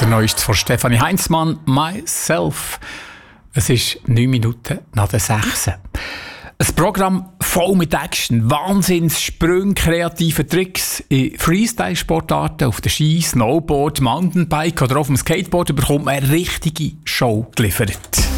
der neueste von Stefanie Heinzmann, «Myself». Es ist 9 Minuten nach der 6. Ein Programm voll mit Action, Wahnsinnssprünge, kreative Tricks in Freestyle-Sportarten auf der Ski, Snowboard, Mountainbike oder auf dem Skateboard bekommt man eine richtige Show geliefert.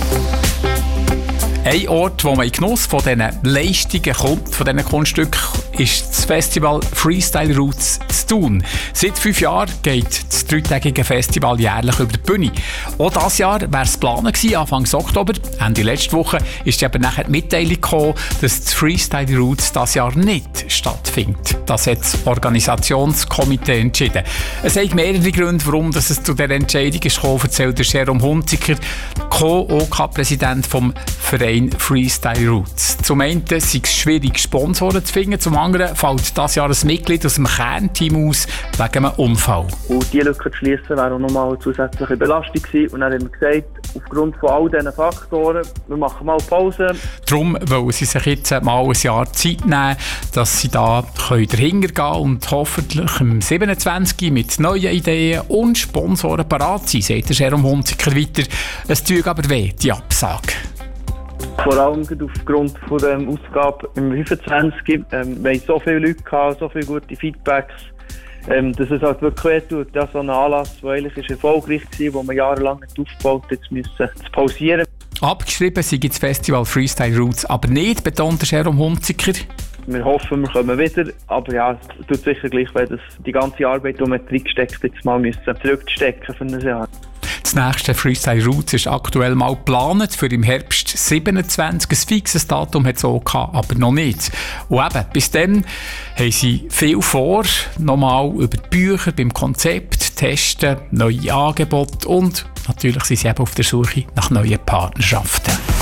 Ein Ort, wo man in Genuss von diesen Leistungen kommt, von diesen Kunststücken, ist das Festival Freestyle Roots zu Thun. Seit 5 Jahren geht das 3-tägige Festival jährlich über die Bühne. Auch dieses Jahr wäre es geplant gewesen, Anfang Oktober. Ende letzte Woche ist aber nachher die Mitteilung gekommen, dass das Freestyle Roots dieses Jahr nicht stattfindet. Das hat das Organisationskomitee entschieden. Es gibt mehrere Gründe, warum es zu dieser Entscheidung ist gekommen, erzählt Jerome Hunziker, Co-OK-Präsident vom Verein Freestyle Roots. Zum einen ist es schwierig, Sponsoren zu finden, zum anderen fällt dieses Jahr ein Mitglied aus dem Kernteam aus wegen einem Unfall. Und diese Lücke zu schliessen wäre auch nochmal eine zusätzliche Belastung gewesen. Und dann haben wir gesagt, aufgrund von all diesen Faktoren, wir machen mal Pause. Darum wollen sie sich jetzt mal ein Jahr Zeit nehmen, dass sie da dahinter gehen und hoffentlich im 27. mit neuen Ideen und Sponsoren parat sein, sagt Jerome Hunziker weiter. Es tut aber weh, die Absage. Vor allem aufgrund von der Ausgabe im 25. Wir haben so viele Leute gehabt, so viele gute Feedbacks, dass es halt wirklich weh tut. Ja, so ein Anlass, der eigentlich erfolgreich war, den wir jahrelang nicht aufgebaut haben, jetzt müssen zu pausieren. Abgeschrieben sei das Festival Freestyle Roots aber nicht, betont Jerome Hunziker. Wir hoffen, wir kommen wieder, aber ja, es tut sicher gleich weh, dass die ganze Arbeit, die wir reingesteckt jetzt mal zurückstecken für ein Jahr. Das nächste Freestyle Roots ist aktuell mal geplant für im Herbst 27. Ein fixes Datum hat es auch gehabt, aber noch nicht. Und eben, bis dann haben sie viel vor, nochmal über die Bücher, beim Konzept, testen, neue Angebote und natürlich sind sie eben auf der Suche nach neuen Partnerschaften.